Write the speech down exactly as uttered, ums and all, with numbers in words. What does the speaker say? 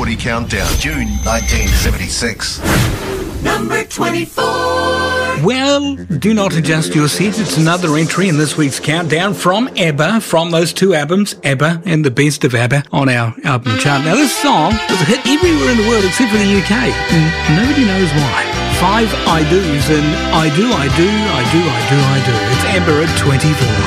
forty Countdown, June nineteen seventy-six. Number twenty-four. Well, do not adjust your seat. It's another entry in this week's countdown from ABBA, from those two albums, ABBA and the Best of ABBA, on our album chart. Now, this song was a hit everywhere in the world except for the U K, and nobody knows why. Five I Do's, and I do, I do, I do, I do, I do. It's ABBA at twenty-four.